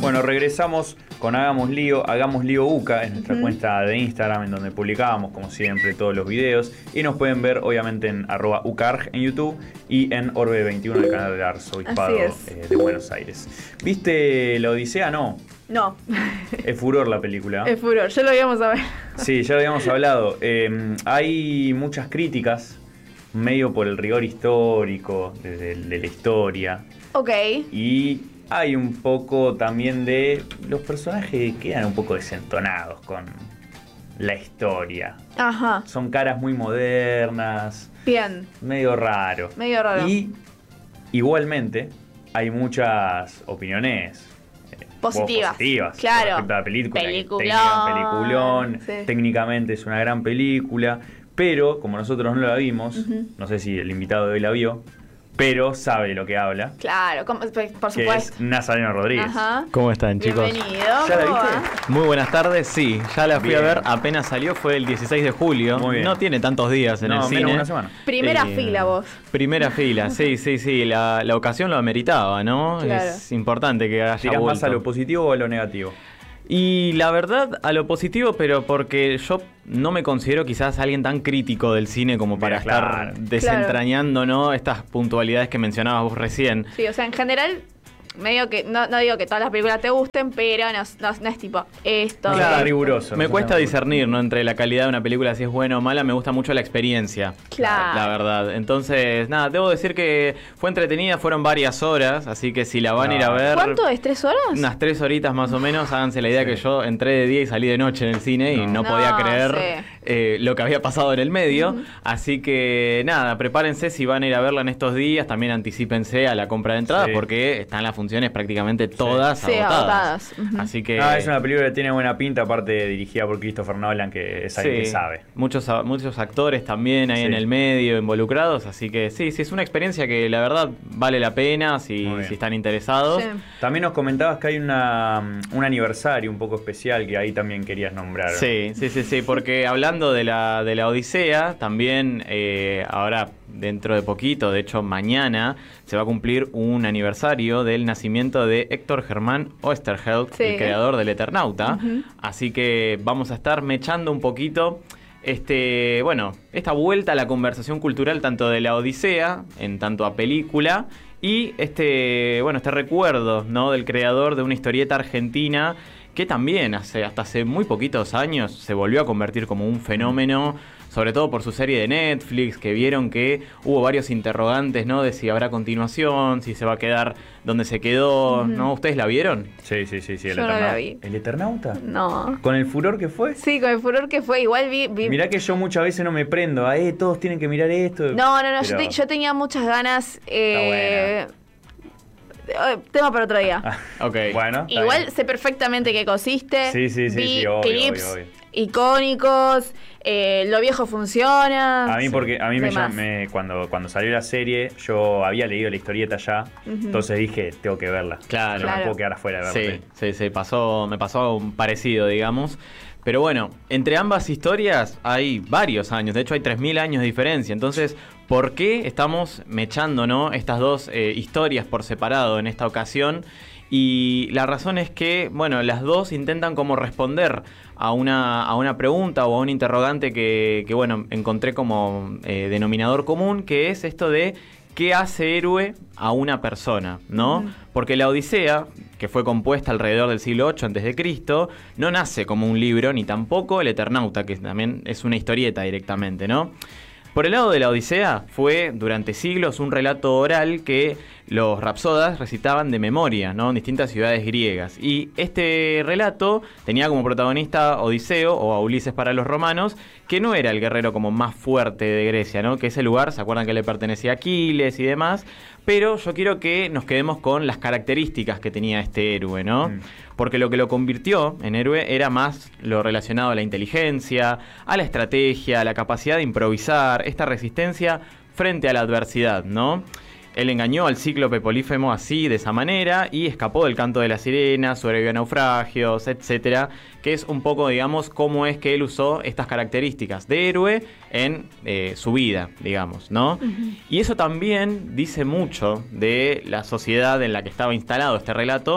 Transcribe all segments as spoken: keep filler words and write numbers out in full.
Bueno, regresamos con Hagamos Lío, Hagamos Lío UCA, en nuestra uh-huh. cuenta de Instagram, en donde publicábamos, como siempre, todos los videos. Y nos pueden ver, obviamente, en arroba ucarg en YouTube y en Orbe veintiuno, el canal del Arzobispado eh, de Buenos Aires. ¿Viste La Odisea? No. No. Es furor la película. Es furor, ya lo habíamos hablado. Sí, ya lo habíamos hablado. Eh, hay muchas críticas, medio por el rigor histórico de, de, de la historia. Ok. Y hay un poco también de... Los personajes quedan un poco desentonados con la historia. Ajá. Son caras muy modernas. Bien. Medio raro. Medio raro. Y igualmente hay muchas opiniones positivas. positivas claro. respecto a la película. Peliculón. Peliculón. Sí. Técnicamente es una gran película. Pero como nosotros no la vimos, uh-huh. no sé si el invitado de hoy la vio, pero sabe de lo que habla. Claro, por supuesto. Que es Nazareno Rodríguez. Ajá. ¿Cómo están, chicos? Bienvenido. ¿Ya la viste? Muy buenas tardes, sí. Ya la fui Bien. a ver, apenas salió, fue el dieciséis de julio. Muy bien. No tiene tantos días en no, el cine. menos una semana. Primera Eh, fila vos. Primera fila, sí, sí, sí. La, la ocasión lo ameritaba, ¿no? Claro. Es importante que haya ¿Tirás vuelto. más a lo positivo o a lo negativo? Y la verdad, a lo positivo, pero porque yo no me considero quizás alguien tan crítico del cine como para Mira, claro. estar desentrañando, ¿no? Estas puntualidades que mencionabas vos recién. Sí, o sea, en general, medio que, no, no digo que todas las películas te gusten, pero no, no, no es tipo esto. No Claro, es riguroso. Me no cuesta es discernir, ¿no? Entre la calidad de una película, si es buena o mala. Me gusta mucho la experiencia. Claro. La verdad. Entonces, nada, debo decir que fue entretenida. Fueron varias horas, así que si la van a ir a ver... ¿Cuánto es? ¿Tres horas? Unas tres horitas más o menos. Háganse la idea Sí. que yo entré de día y salí de noche en el cine y no, No, podía creer sí. eh, lo que había pasado en el medio. Uh-huh. Así que, nada, prepárense si van a ir a verla en estos días. También anticípense a la compra de entradas Sí. porque están las funciones prácticamente todas Sí, agotadas. agotadas. Uh-huh. Así que... Ah, es una película que tiene buena pinta, aparte dirigida por Christopher Nolan, que es alguien Sí, que sabe. Muchos, muchos actores también ahí Sí. en el medio involucrados, así que sí, sí, es una experiencia que la verdad vale la pena si, Muy bien. si están interesados. Sí. También nos comentabas que hay una, un aniversario un poco especial que ahí también querías nombrar. Sí, sí, sí, sí, porque hablando de la, de la Odisea, también eh, ahora dentro de poquito, de hecho mañana, se va a cumplir un aniversario del nacimiento de Héctor Germán Oesterheld, Sí. el creador del Eternauta. Uh-huh. Así que vamos a estar mechando un poquito este, bueno, esta vuelta a la conversación cultural tanto de la Odisea, en tanto a película, y este, bueno, este recuerdo, ¿no? Del creador de una historieta argentina que también hace, hasta hace muy poquitos años se volvió a convertir como un fenómeno, sobre todo por su serie de Netflix, que vieron que hubo varios interrogantes, ¿no? De si habrá continuación, si se va a quedar donde se quedó, Uh-huh. ¿no? ¿Ustedes la vieron? Sí, sí, sí, sí, el Yo no la Eternauta. vi. ¿El Eternauta? No. ¿Con el furor que fue? Sí, con el furor que fue, igual vi... vi... Mirá que yo muchas veces no me prendo, a, eh, todos tienen que mirar esto. No, no, no, Pero- yo, te- yo tenía muchas ganas... Eh... eh, Tema para otro día. Ah, Ok. bueno. está Igual bien. sé perfectamente qué consiste. Sí, sí, sí, Vi sí, obvio, clips obvio, obvio. icónicos, eh, lo viejo funciona. A mí, porque a mí me, Demás. llam- me- cuando, cuando salió la serie, yo había leído la historieta ya, Ujú. entonces dije, tengo que verla. Claro. No me Claro. puedo quedar afuera de verla. Sí, sí, sí, pasó, me pasó un parecido, digamos. Pero bueno, entre ambas historias hay varios años, de hecho hay tres mil años de diferencia. Entonces, ¿por qué estamos mechando, ¿no? estas dos eh, historias por separado en esta ocasión? Y la razón es que, bueno, las dos intentan como responder a una, a una pregunta o a un interrogante que, que bueno, encontré como eh, denominador común, que es esto de ¿qué hace héroe a una persona? ¿no? Ujú. Porque la Odisea, que fue compuesta alrededor del siglo ocho antes de Cristo, no nace como un libro, ni tampoco el Eternauta, que también es una historieta directamente, ¿no? Por el lado de la Odisea, fue durante siglos un relato oral que los rapsodas recitaban de memoria, ¿no? En distintas ciudades griegas. Y este relato tenía como protagonista Odiseo, o a Ulises para los romanos, que no era el guerrero como más fuerte de Grecia, ¿no? Que ese lugar, ¿se acuerdan que le pertenecía a Aquiles y demás? Pero yo quiero que nos quedemos con las características que tenía este héroe, ¿no? Mm. Porque lo que lo convirtió en héroe era más lo relacionado a la inteligencia, a la estrategia, a la capacidad de improvisar, esta resistencia frente a la adversidad, ¿no? Él engañó al cíclope Polífemo así, de esa manera, y escapó del canto de las sirenas, sobrevivió a naufragios, etcétera, que es un poco, digamos, cómo es que él usó estas características de héroe en eh, su vida, digamos, ¿no? Uh-huh. Y eso también dice mucho de la sociedad en la que estaba instalado este relato,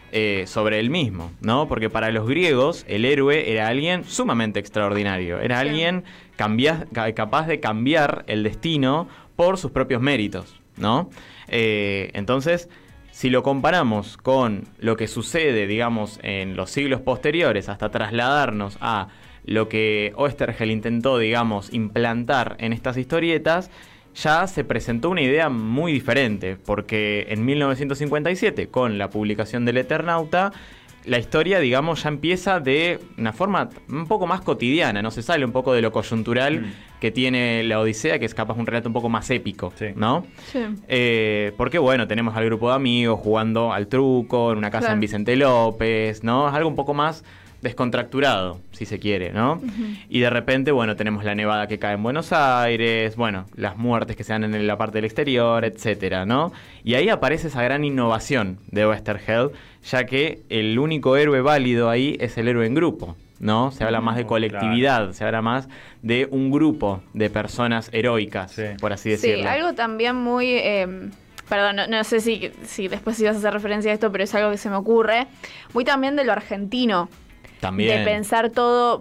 eh, sobre él mismo, ¿no? Porque para los griegos el héroe era alguien sumamente extraordinario, era Sí. alguien cambia- ca- capaz de cambiar el destino por sus propios méritos, ¿no? Eh, entonces, si lo comparamos con lo que sucede, digamos, en los siglos posteriores, hasta trasladarnos a lo que Oesterheld intentó, digamos, implantar en estas historietas, ya se presentó una idea muy diferente, porque en mil novecientos cincuenta y siete, con la publicación del Eternauta, la historia, digamos, ya empieza de una forma un poco más cotidiana, no se sale un poco de lo coyuntural Mm. que tiene la Odisea, que es capaz un relato un poco más épico, Sí. ¿no? Sí. Eh, porque bueno, tenemos al grupo de amigos jugando al truco en una casa Claro. en Vicente López, ¿no? Es algo un poco más descontracturado, si se quiere, ¿no? Ujú. Y de repente, bueno, tenemos la nevada que cae en Buenos Aires, bueno, las muertes que se dan en la parte del exterior, etcétera, ¿no? Y ahí aparece esa gran innovación de Oesterheld, ya que el único héroe válido ahí es el héroe en grupo, ¿no? Se habla más de Mm, colectividad, claro. se habla más de un grupo de personas heroicas, Sí. por así Sí, decirlo. algo también muy... eh, perdón, no, no sé si, si después ibas a hacer referencia a esto, pero es algo que se me ocurre. Muy también de lo argentino. También. De pensar todo,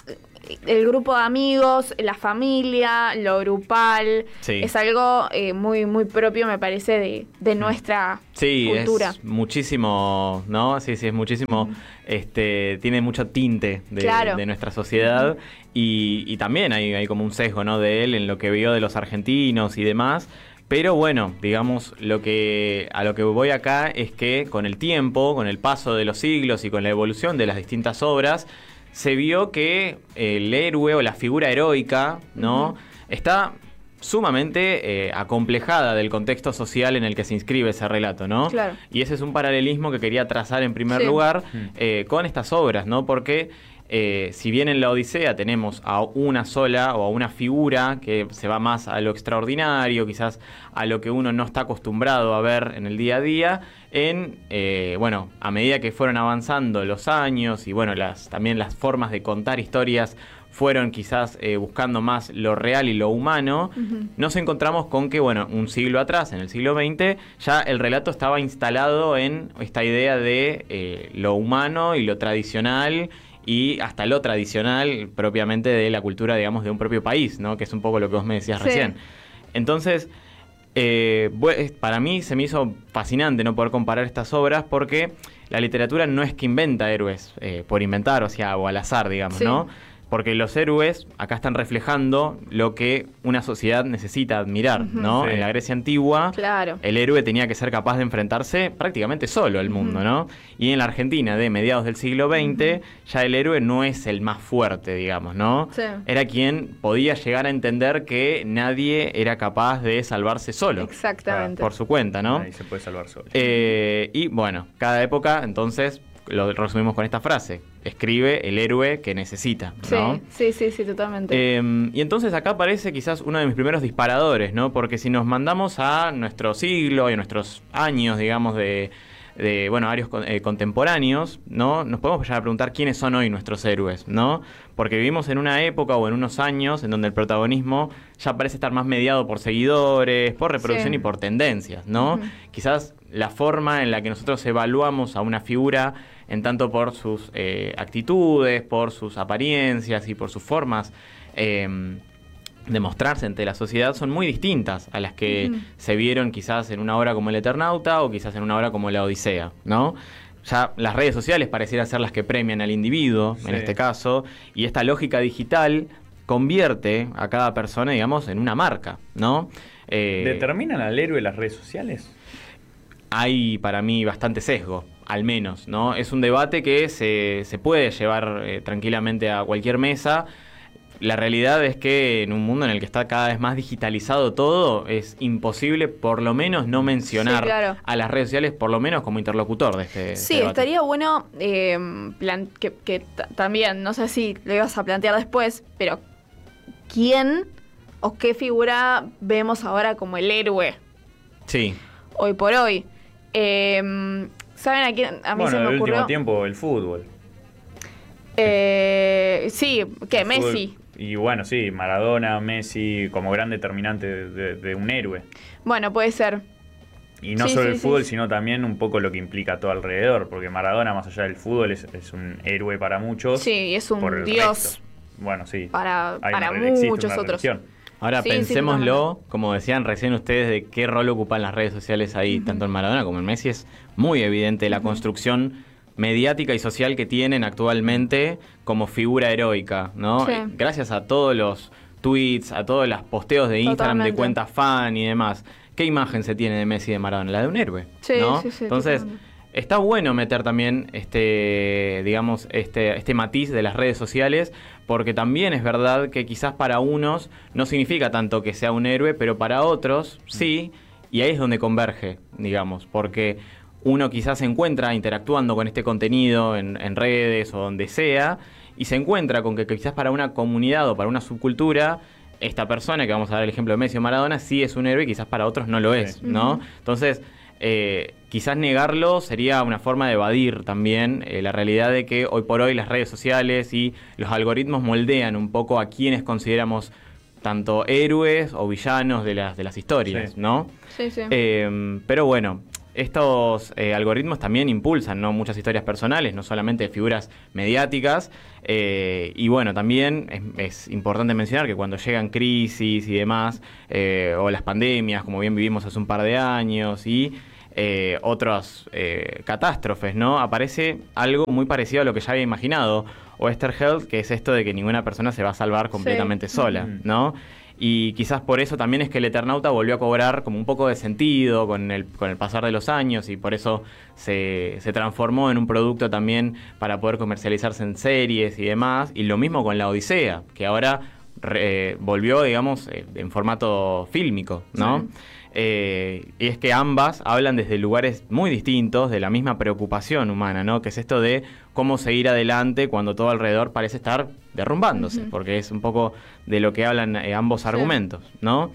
el grupo de amigos, la familia, lo grupal. Sí. Es algo eh, muy, muy propio, me parece, de, de nuestra Sí, cultura. es muchísimo, ¿no? Sí, sí, es muchísimo, este, tiene mucho tinte de, Claro. de nuestra sociedad y, y también hay, hay como un sesgo, ¿no? De él en lo que vio de los argentinos y demás. Pero bueno, digamos, lo que a lo que voy acá es que con el tiempo, con el paso de los siglos y con la evolución de las distintas obras, se vio que el héroe o la figura heroica, ¿no? Ujú. Está sumamente eh, acomplejada del contexto social en el que se inscribe ese relato, ¿no? Claro. Y ese es un paralelismo que quería trazar en primer Sí. lugar Mm. eh, con estas obras, ¿no? Porque eh, si bien en la Odisea tenemos a una sola o a una figura que se va más a lo extraordinario, quizás a lo que uno no está acostumbrado a ver en el día a día, en, eh, bueno, a medida que fueron avanzando los años y bueno, las, también las formas de contar historias fueron quizás eh, buscando más lo real y lo humano, Ujú. nos encontramos con que, bueno, un siglo atrás, en el siglo veinte, ya el relato estaba instalado en esta idea de eh, lo humano y lo tradicional y hasta lo tradicional propiamente de la cultura, digamos, de un propio país, ¿no? Que es un poco lo que vos me decías Sí. recién. Entonces, eh, bu- para mí se me hizo fascinante no poder comparar estas obras porque la literatura no es que inventa héroes eh, por inventar, o sea, o al azar, digamos, Sí. ¿no? Porque los héroes acá están reflejando lo que una sociedad necesita admirar, Ujú. ¿no? Sí. En la Grecia antigua, Claro. el héroe tenía que ser capaz de enfrentarse prácticamente solo al mundo, Ujú. ¿no? Y en la Argentina de mediados del siglo veinte, ya el héroe no es el más fuerte, digamos, ¿no? Sí. Era quien podía llegar a entender que nadie era capaz de salvarse solo. Exactamente. Por su cuenta, ¿no? Ahí se puede salvar solo. Eh, y bueno, cada época, entonces, lo resumimos con esta frase. Escribe el héroe que necesita, ¿no? Sí, sí, sí, sí, totalmente. Eh, y entonces acá aparece quizás uno de mis primeros disparadores, ¿no? Porque si nos mandamos a nuestro siglo y a nuestros años, digamos, de, de bueno, varios con- eh, contemporáneos, ¿no? Nos podemos llegar a preguntar quiénes son hoy nuestros héroes, ¿no? Porque vivimos en una época o en unos años en donde el protagonismo ya parece estar más mediado por seguidores, por reproducción Sí. y por tendencias, ¿no? Ujú. Quizás la forma en la que nosotros evaluamos a una figura en tanto por sus eh, actitudes, por sus apariencias y por sus formas eh, de mostrarse ante la sociedad son muy distintas a las que Ujú. se vieron quizás en una obra como El Eternauta o quizás en una obra como La Odisea, ¿no? Ya las redes sociales parecieran ser las que premian al individuo, Sí. en este caso, y esta lógica digital convierte a cada persona, digamos, en una marca, ¿no? Eh, ¿Determinan al héroe las redes sociales? hay para mí bastante sesgo, al menos, ¿no? Es un debate que se, se puede llevar eh, tranquilamente a cualquier mesa. La realidad es que en un mundo en el que está cada vez más digitalizado todo, es imposible por lo menos no mencionar Sí, claro. a las redes sociales, por lo menos como interlocutor de este, Sí, este debate. estaría bueno eh, plan- que, que t- también, no sé si lo ibas a plantear después, pero ¿quién o qué figura vemos ahora como el héroe Sí, hoy por hoy? Eh, ¿Saben a quién? A mí Bueno, se en me el ocurrió. último tiempo el fútbol. Eh, sí, ¿qué? El Messi. fútbol. Y bueno, sí, Maradona, Messi, como gran determinante de, de- de un héroe. Bueno, puede ser. Y no Sí, solo sí, el fútbol, sí. sino también un poco lo que implica todo alrededor, porque Maradona, más allá del fútbol, es, es un héroe para muchos. Sí, es un por el dios resto. Bueno, sí. para, Hay para una- existe muchos una otros. religión. Ahora Sí, sí, pensémoslo, totalmente. como decían recién ustedes, de qué rol ocupan las redes sociales ahí, Ujú. tanto en Maradona como en Messi. Es muy evidente la Ujú. construcción mediática y social que tienen actualmente como figura heroica, ¿no? Sí. Gracias a todos los tweets, a todos los posteos de Instagram de Totalmente. cuentas fan y demás. ¿Qué imagen se tiene de Messi y de Maradona? La de un héroe, Sí, ¿no? sí, sí, Entonces, totalmente. está bueno meter también este, digamos, este, este matiz de las redes sociales, porque también es verdad que quizás para unos no significa tanto que sea un héroe, pero para otros sí, y ahí es donde converge, digamos, porque uno quizás se encuentra interactuando con este contenido en, en redes o donde sea, y se encuentra con que quizás para una comunidad o para una subcultura, esta persona, que vamos a dar el ejemplo de Messi o Maradona, sí es un héroe y quizás para otros no lo es, Sí. ¿no? Ujú. Entonces, eh, quizás negarlo sería una forma de evadir también eh, la realidad de que hoy por hoy las redes sociales y los algoritmos moldean un poco a quienes consideramos tanto héroes o villanos de las, de las historias, Sí. ¿no? Sí, sí. Eh, pero bueno, estos eh, algoritmos también impulsan, ¿no?, muchas historias personales, no solamente de figuras mediáticas. Eh, y bueno, también es, es importante mencionar que cuando llegan crisis y demás, eh, o las pandemias, como bien vivimos hace un par de años, y eh, otras eh, catástrofes, ¿no?, aparece algo muy parecido a lo que ya había imaginado Oesterheld, que es esto de que ninguna persona se va a salvar completamente Sí. sola, Ujú. ¿no? Y quizás por eso también es que el Eternauta volvió a cobrar como un poco de sentido con el, con el pasar de los años, y por eso se, se transformó en un producto también para poder comercializarse en series y demás. Y lo mismo con la Odisea, que ahora re- volvió, digamos, eh, en formato fílmico, ¿no? Sí. Eh, y es que ambas hablan desde lugares muy distintos de la misma preocupación humana, ¿no? Que es esto de cómo seguir adelante cuando todo alrededor parece estar derrumbándose, Ujú. porque es un poco de lo que hablan eh, ambos Sí. argumentos, ¿no?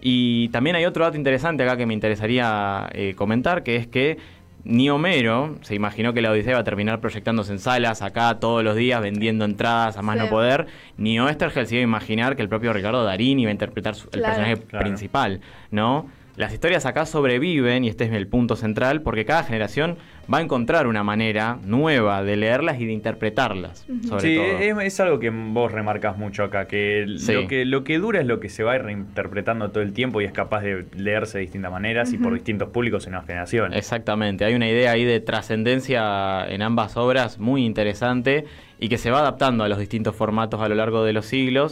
Y también hay otro dato interesante acá que me interesaría eh, comentar, que es que ni Homero se imaginó que la Odisea iba a terminar proyectándose en salas acá todos los días, vendiendo entradas a más Sí. no poder, ni Oesterheld se iba a imaginar que el propio Ricardo Darín iba a interpretar su- el Claro. personaje Claro. principal, ¿no? Las historias acá sobreviven, y este es el punto central, porque cada generación va a encontrar una manera nueva de leerlas y de interpretarlas, Ujú. sobre Sí, todo. es, es algo que vos remarcas mucho acá, que, Sí. lo que lo que dura es lo que se va a ir reinterpretando todo el tiempo y es capaz de leerse de distintas maneras y por Ujú. distintos públicos en las generaciones. Exactamente, hay una idea ahí de trascendencia en ambas obras muy interesante y que se va adaptando a los distintos formatos a lo largo de los siglos,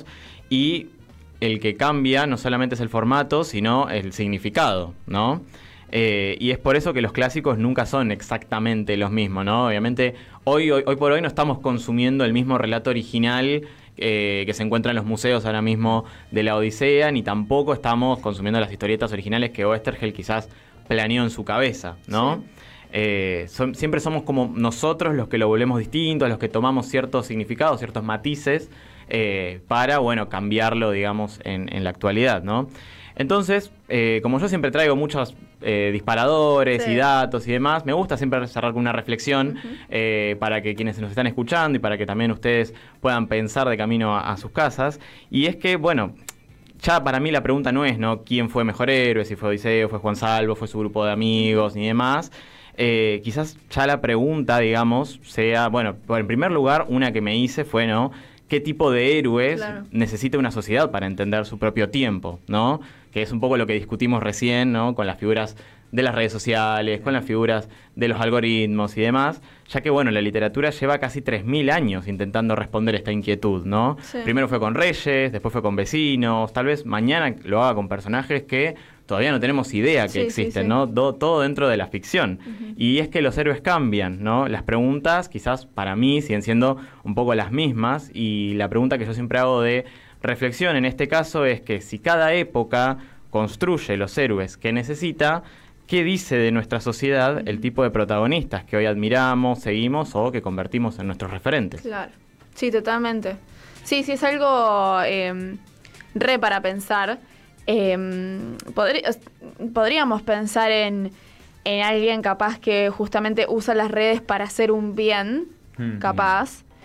y el que cambia no solamente es el formato, sino el significado, ¿no? Eh, y es por eso que los clásicos nunca son exactamente los mismos, ¿no? Obviamente, hoy, hoy, hoy por hoy no estamos consumiendo el mismo relato original eh, que se encuentra en los museos ahora mismo de la Odisea, ni tampoco estamos consumiendo las historietas originales que Oesterheld quizás planeó en su cabeza, ¿no? Sí. Eh, son- siempre somos como nosotros los que lo volvemos distinto, los que tomamos ciertos significados, ciertos matices, eh, para, bueno, cambiarlo, digamos, en, en la actualidad, ¿no? Entonces, eh, como yo siempre traigo muchos eh, disparadores Sí. y datos y demás, me gusta siempre cerrar con una reflexión Ujú. eh, para que quienes nos están escuchando y para que también ustedes puedan pensar de camino a, a sus casas. Y es que, bueno, ya para mí la pregunta no es, ¿no?, quién fue mejor héroe, si fue Odiseo, fue Juan Salvo, fue su grupo de amigos ni demás. Eh, quizás ya la pregunta, digamos, sea, bueno, en primer lugar, una que me hice fue, ¿no?, ¿qué tipo de héroes Claro. necesita una sociedad para entender su propio tiempo, ¿no? Que es un poco lo que discutimos recién, ¿no?, con las figuras de las redes sociales, con las figuras de los algoritmos y demás, ya que, bueno, la literatura lleva casi tres mil años intentando responder esta inquietud, ¿no? Sí. Primero fue con reyes, después fue con vecinos, tal vez mañana lo haga con personajes que todavía no tenemos idea que Sí, sí, existen, sí. ¿no? Do- todo dentro de la ficción. Ujú. Y es que los héroes cambian, ¿no? Las preguntas, quizás para mí, siguen siendo un poco las mismas, y la pregunta que yo siempre hago de reflexión en este caso es que si cada época construye los héroes que necesita, ¿qué dice de nuestra sociedad el tipo de protagonistas que hoy admiramos, seguimos o que convertimos en nuestros referentes? Claro. Sí, totalmente. Sí, sí, es algo eh, re para pensar. Eh, podri- podríamos pensar en, en alguien capaz que justamente usa las redes para hacer un bien, Mm. capaz.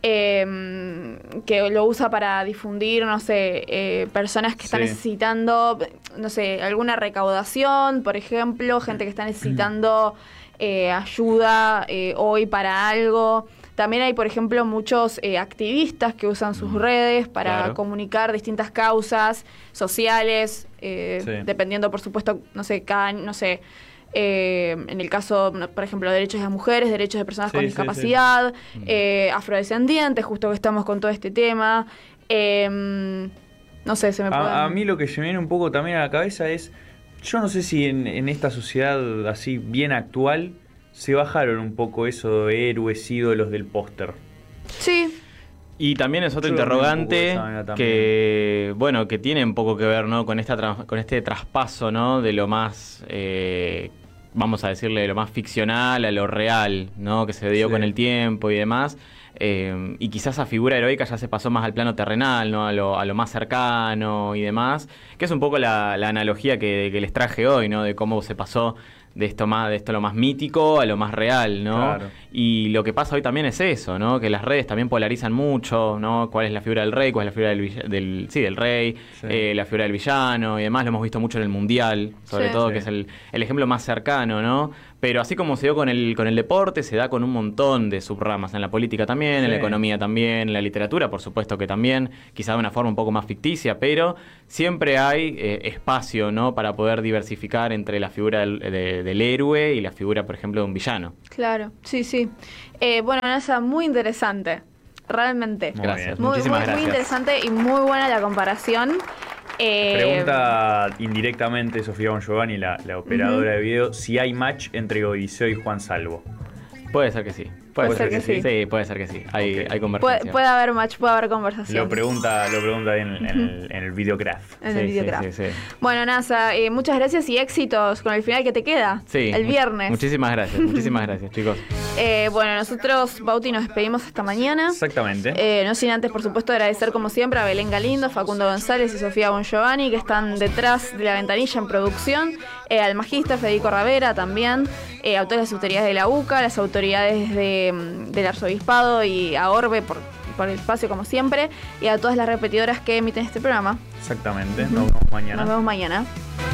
eh, que lo usa para difundir, no sé, eh, personas que están Sí. necesitando, no sé, alguna recaudación, por ejemplo, gente que está necesitando eh, ayuda eh, hoy para algo. También hay, por ejemplo, muchos eh, activistas que usan sus redes para Claro. comunicar distintas causas sociales, eh, Sí. dependiendo, por supuesto, no sé, cada, no sé, eh, en el caso, no, por ejemplo, derechos de las mujeres, derechos de personas Sí, con sí, discapacidad, eh, afrodescendientes, justo que estamos con todo este tema. Eh, no sé, se me puede... A, a mí lo que se me viene un poco también a la cabeza es, yo no sé si en, en esta sociedad así bien actual se bajaron un poco eso de héroes, ídolos del póster. Sí, Y también es otro Yo lo veo un poco de interrogante esa manera también. que, bueno, que tiene un poco que ver, ¿no? Con esta trans- con este traspaso, ¿no? De lo más, eh, vamos a decirle, de lo más ficcional a lo real, ¿no? Que se dio Sí. con el tiempo y demás. Eh, y quizás esa figura heroica ya se pasó más al plano terrenal, ¿no? A lo, a lo más cercano y demás. Que es un poco la, la analogía que, que les traje hoy, ¿no? De cómo se pasó de esto más, de esto lo más mítico a lo más real, ¿no? Claro. Y lo que pasa hoy también es eso, ¿no? Que las redes también polarizan mucho, ¿no? ¿Cuál es la figura del rey? ¿Cuál es la figura del, villa- del sí, del rey? Sí. Eh, la figura del villano y demás. Lo hemos visto mucho en el Mundial, sobre Sí. todo, Sí. que es el, el ejemplo más cercano, ¿no? Pero así como se dio con el, con el deporte, se da con un montón de subramas. En la política también, Sí. en la economía también, en la literatura, por supuesto que también, quizá de una forma un poco más ficticia, pero siempre hay eh, espacio, ¿no? Para poder diversificar entre la figura del, de- del héroe y la figura, por ejemplo, de un villano. claro, sí, sí. Eh, bueno, Nasa, muy interesante, realmente. Muy Gracias. bien. Muy, Muchísimas muy, muy gracias. interesante y muy buena la comparación. Eh, Pregunta indirectamente Sofía Bongiovanni, la, la operadora de video, si hay match entre Odiseo y Juan Salvo. Puede ser que sí. Puede ser que sí. Sí, puede ser que sí. Hay, Ok. hay puede, conversación. puede haber match, puede haber conversación. Lo pregunta, lo pregunta en, en el, en el videograph. En Sí, el sí, videograph. sí, sí. Bueno, Nasa, eh, muchas gracias y éxitos con el final que te queda. Sí, el mu- viernes. Muchísimas gracias, muchísimas gracias, chicos. Eh, bueno, nosotros, Bauti, nos despedimos hasta mañana. Exactamente. Eh, no sin antes, por supuesto, agradecer como siempre a Belén Galindo, Facundo González y Sofía Bongiovanni, que están detrás de la ventanilla en producción, eh, al magíster Federico Ravera también, eh, a todas las autoridades de la UCA, las autoridades de, mm, del arzobispado y a Orbe por, por el espacio como siempre, y a todas las repetidoras que emiten este programa. Exactamente. Nos vemos mañana. Nos vemos mañana.